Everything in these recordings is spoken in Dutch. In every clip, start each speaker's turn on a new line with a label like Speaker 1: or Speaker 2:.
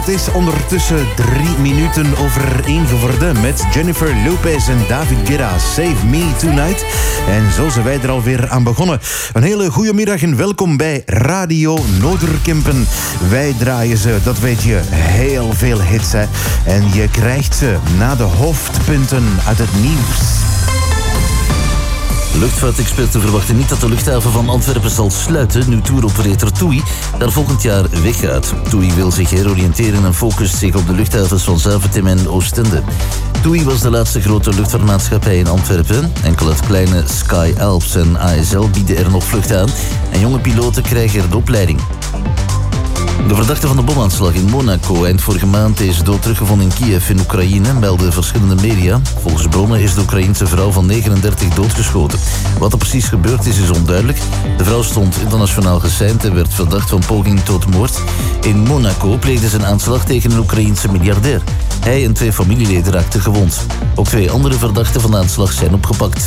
Speaker 1: Het is ondertussen 3 minuten over 1 geworden met Jennifer Lopez en David Guetta. Save Me Tonight. En zo zijn wij er alweer aan begonnen. Een hele goede middag en welkom bij Radio Noorderkempen. Wij draaien ze, dat weet je, heel veel hits. Hè? En je krijgt ze na de hoofdpunten uit het nieuws.
Speaker 2: Luchtvaartexperten verwachten niet dat de luchthaven van Antwerpen zal sluiten nu touroperator TUI daar volgend jaar weggaat. TUI wil zich heroriënteren en focust zich op de luchthavens van Zaventem en Oostende. TUI was de laatste grote luchtvaartmaatschappij in Antwerpen. Enkel het kleine Sky Alps en ASL bieden er nog vlucht aan en jonge piloten krijgen er de opleiding. De verdachte van de bomaanslag in Monaco eind vorige maand is dood teruggevonden in Kiev in Oekraïne, melden verschillende media. Volgens bronnen is de Oekraïense vrouw van 39 doodgeschoten. Wat er precies gebeurd is onduidelijk. De vrouw stond internationaal geseind en werd verdacht van poging tot moord. In Monaco pleegde ze een aanslag tegen een Oekraïense miljardair. Hij en 2 familieleden raakten gewond. Ook 2 andere verdachten van de aanslag zijn opgepakt.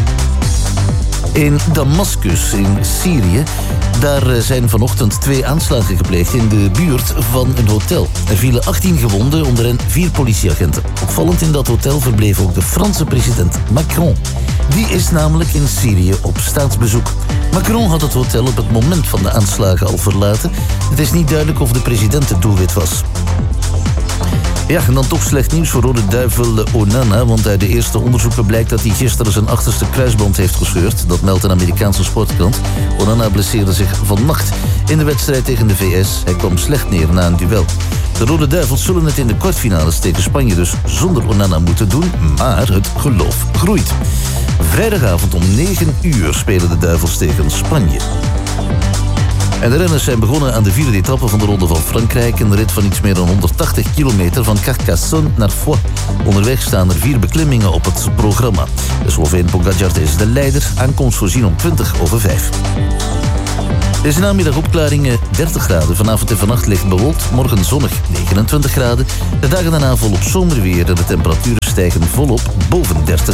Speaker 2: In Damascus, in Syrië, daar zijn vanochtend 2 aanslagen gepleegd in de buurt van een hotel. Er vielen 18 gewonden, onder hen 4 politieagenten. Opvallend, in dat hotel verbleef ook de Franse president Macron. Die is namelijk in Syrië op staatsbezoek. Macron had het hotel op het moment van de aanslagen al verlaten. Het is niet duidelijk of de president het doelwit was. Ja, en dan toch slecht nieuws voor Rode Duivel Onana, want uit de eerste onderzoeken blijkt dat hij gisteren zijn achterste kruisband heeft gescheurd. Dat meldt een Amerikaanse sportkrant. Onana blesseerde zich vannacht in de wedstrijd tegen de VS. Hij kwam slecht neer na een duel. De Rode Duivels zullen het in de kwartfinales tegen Spanje dus zonder Onana moeten doen, maar het geloof groeit. Vrijdagavond om 9 uur spelen de Duivels tegen Spanje. En de renners zijn begonnen aan de 4e etappe van de Ronde van Frankrijk. Een rit van iets meer dan 180 kilometer van Carcassonne naar Foix. Onderweg staan er 4 beklimmingen op het programma. De Sloveen Pogačar is de leider. Aankomst voorzien om 5:20. Deze namiddag opklaringen 30 graden. Vanavond en vannacht licht bewolkt. Morgen zonnig 29 graden. De dagen daarna volop zomerweer en de temperaturen stijgen volop boven 30